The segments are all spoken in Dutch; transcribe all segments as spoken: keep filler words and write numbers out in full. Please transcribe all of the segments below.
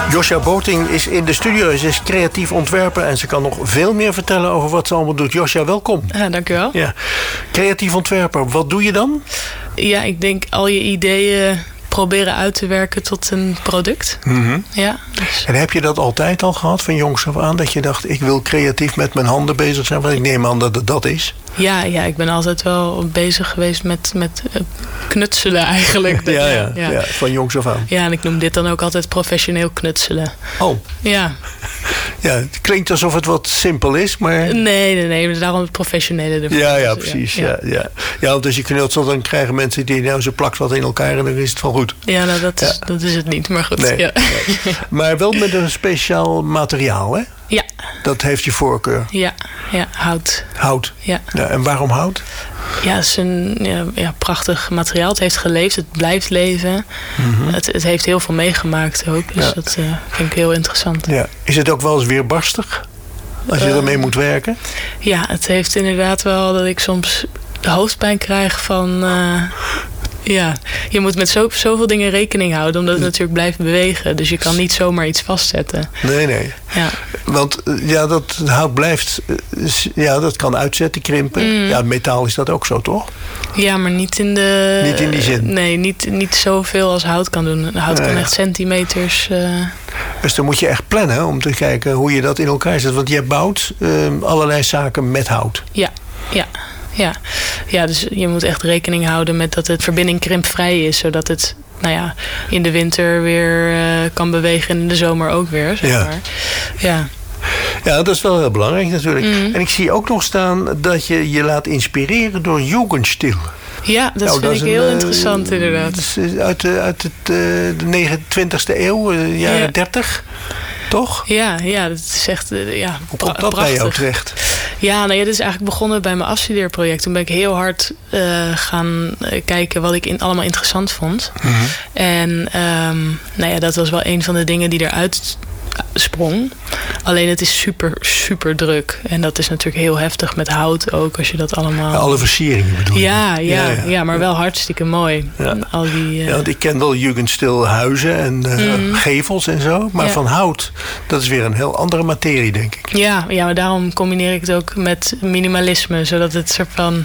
Josja Boting is in de studio. Ze is creatief ontwerper en ze kan nog veel meer vertellen over wat ze allemaal doet. Josja, welkom. Ja, dank u wel. Ja. Creatief ontwerper, wat doe je dan? Ja, ik denk al je ideeën proberen uit te werken tot een product. Mm-hmm. Ja, dus. En heb je dat altijd al gehad, van jongs af aan? Dat je dacht, ik wil creatief met mijn handen bezig zijn? Want ik neem aan dat het dat is. Ja, ja, ik ben altijd wel bezig geweest met, met knutselen eigenlijk. ja, ja, ja. ja, van jongs af aan. Ja, en ik noem dit dan ook altijd professioneel knutselen. Oh. Ja. Ja, het klinkt alsof het wat simpel is, maar... Nee, nee, nee. Daarom het professionele ervan. Ja, ja, precies. Ja, ja. Ja. Ja, want als je knutselt, dan krijgen mensen die... nou, ze plakt wat in elkaar en dan is het wel goed. Ja, nou, dat, is, ja. dat is het niet, maar goed. Nee, ja. nee. Maar wel met een speciaal materiaal, hè? Ja. Dat heeft je voorkeur. Ja, ja, hout. Hout. Ja. Ja, en waarom hout? Ja, het is een ja, ja, prachtig materiaal. Het heeft geleefd, het blijft leven. Mm-hmm. Het, het heeft heel veel meegemaakt ook. Dus ja. dat uh, vind ik heel interessant. Ja. Is het ook wel eens weerbarstig? Als je uh, ermee moet werken? Ja, het heeft inderdaad wel dat ik soms hoofdpijn krijg van... Uh, ja, je moet met zo, zoveel dingen rekening houden, omdat het natuurlijk blijft bewegen. Dus je kan niet zomaar iets vastzetten. Nee, nee. Ja. Want ja, dat hout blijft, ja, dat kan uitzetten, krimpen. Mm. Ja, metaal is dat ook zo, toch? Ja, maar niet in de... Niet in die zin? Nee, niet, niet zoveel als hout kan doen. Hout nee. kan echt centimeters... Uh... Dus dan moet je echt plannen om te kijken hoe je dat in elkaar zet. Want je bouwt uh, allerlei zaken met hout. Ja, ja. Ja. ja, dus je moet echt rekening houden met dat het verbinding krimpvrij is. Zodat het nou ja, in de winter weer uh, kan bewegen en in de zomer ook weer. Zeg maar. Ja. Ja, dat is wel heel belangrijk natuurlijk. Mm. En ik zie ook nog staan dat je je laat inspireren door Jugendstil. Ja, dat nou, vind dat ik heel een, interessant uh, inderdaad. Uit, de, uit het, uh, de negentwintigste eeuw, uh, jaren ja. dertig. Toch? Ja, ja, dat is echt uh, ja, Hoe komt dat bij jou terecht? Ja, nou ja, dit is eigenlijk begonnen bij mijn afstudeerproject. Toen ben ik heel hard uh, gaan kijken wat ik in, allemaal interessant vond. Mm-hmm. En um, nou ja, dat was wel een van de dingen die eruit sprong. Alleen het is super, super druk. En dat is natuurlijk heel heftig met hout ook, als je dat allemaal... Ja, alle versieringen bedoel je? Ja, ja, ja, ja. ja, maar wel hartstikke mooi. Ja. Al die, uh... ja, want ik ken wel Jugendstil huizen en uh, mm. gevels en zo. Maar ja. van hout, dat is weer een heel andere materie, denk ik. Ja, ja, maar daarom combineer ik het ook met minimalisme. Zodat het soort van...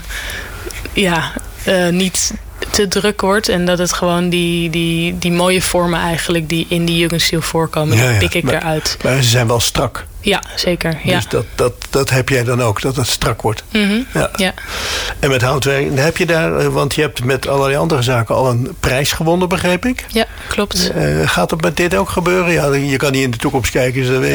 Ja, uh, niet... te druk wordt en dat het gewoon die, die, die mooie vormen eigenlijk die in die Jugendstil voorkomen, ja, die pik ik ja. maar, eruit. Maar ze zijn wel strak. Ja, zeker. Ja. Dus dat, dat, dat heb jij dan ook, dat het strak wordt. Mm-hmm. Ja. Ja. En met houtwerk, heb je daar, want je hebt met allerlei andere zaken al een prijs gewonnen, begreep ik? Ja, klopt. Uh, gaat dat met dit ook gebeuren? Ja, je kan niet in de toekomst kijken, dus dat weet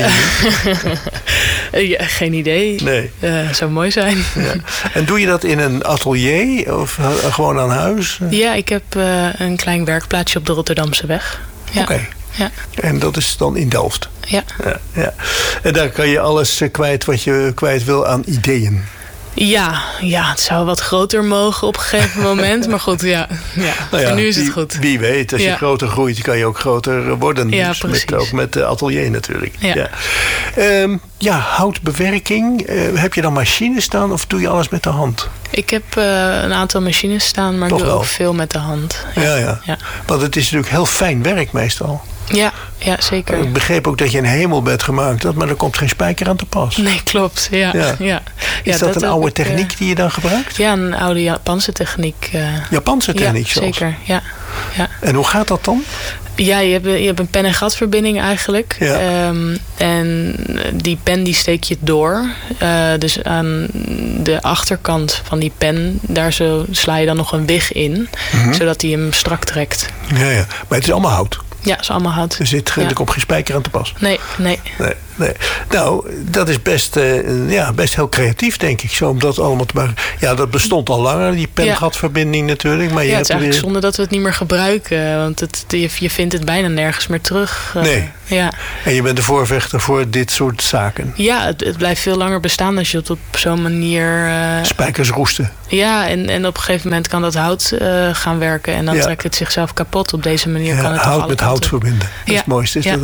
je niet. ja, geen idee. Nee. Uh, zou mooi zijn. Ja. En doe je dat in een atelier of uh, gewoon aan huis? Ja, ik heb uh, een klein werkplaatsje op de Rotterdamse weg. Ja. Oké. Okay. Ja. En dat is dan in Delft? Ja. Ja, ja. En daar kan je alles kwijt wat je kwijt wil aan ideeën? Ja, ja, het zou wat groter mogen op een gegeven moment. Maar goed, ja, ja. Nou ja, voor nu is wie, het goed. Wie weet, als ja. je groter groeit, kan je ook groter worden. Ja, dus precies. Met, ook met de atelier natuurlijk. Ja, ja. Um, ja houtbewerking. Uh, heb je dan machines staan of doe je alles met de hand? Ik heb uh, een aantal machines staan, maar Toch ik doe wel. ook veel met de hand. Ja. Ja, ja. ja. Want het is natuurlijk heel fijn werk meestal. Ja, ja, zeker. Ik begreep ook dat je een hemelbed gemaakt had, maar er komt geen spijker aan te pas. Nee, klopt. Ja, ja. Ja. Is ja, dat, dat een oude ik, techniek uh, die je dan gebruikt? Ja, een oude Japanse techniek. Uh, Japanse techniek ja, zelfs? zeker. Ja, ja. En hoe gaat dat dan? Ja, je hebt, je hebt een pen- en gatverbinding eigenlijk. Ja. Um, en die pen die steek je door. Uh, dus aan de achterkant van die pen, daar zo sla je dan nog een wig in. Mm-hmm. Zodat hij hem strak trekt. Ja, ja. Maar het is allemaal hout. Ja, het is allemaal hout. Er, zit, ja. er komt geen spijker aan te pas. Nee, nee. nee, nee. Nou, dat is best, uh, ja, best heel creatief, denk ik. Zo om dat allemaal te maken. Ja, dat bestond al langer, die pen-gatverbinding natuurlijk. Maar je ja, hebt het is eigenlijk weer... zonde dat we het niet meer gebruiken. Want het, je, je vindt het bijna nergens meer terug. Uh, nee. Ja. En je bent de voorvechter voor dit soort zaken. Ja, het, het blijft veel langer bestaan als je het op zo'n manier... Uh... Spijkers roesten. Ja, en, en op een gegeven moment kan dat hout uh, gaan werken. En dan ja. trekt het zichzelf kapot. Op deze manier ja, kan het hout met hout verbinden. Dat ja. is het mooiste. Is ja. dat...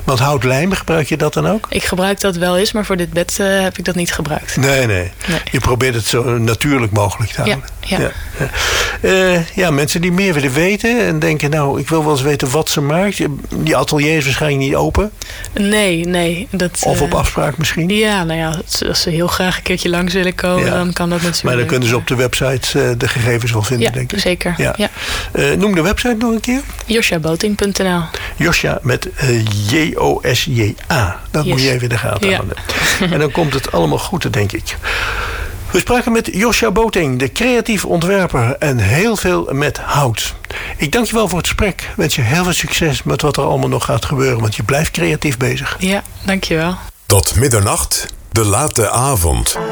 Want houtlijm, gebruik je dat dan ook? Ik gebruik dat wel eens, maar voor dit bed uh, heb ik dat niet gebruikt. Nee, nee, nee. Je probeert het zo natuurlijk mogelijk te houden. Ja, ja. Ja, ja. Uh, ja, mensen die meer willen weten en denken, nou, ik wil wel eens weten wat ze maakt. Die atelier is waarschijnlijk niet open? Nee, nee. Dat, of op uh, afspraak misschien? Ja, nou ja, als ze heel graag een keertje langs willen komen, ja. dan kan dat natuurlijk. Maar dan kunnen ze op de website uh, de gegevens wel vinden, ja, denk ik. Zeker. Ja. Ja. Uh, noem de website nog een keer. josja boting punt n l. Josja met uh, J O S J A. Dat yes. moet je even in de gaten ja. houden. En dan komt het allemaal goed, denk ik. We spraken met Josja Boting, de creatief ontwerper en heel veel met hout. Ik dank je wel voor het gesprek. Wens je heel veel succes met wat er allemaal nog gaat gebeuren, want je blijft creatief bezig. Ja, dank je wel. Tot middernacht, de late avond.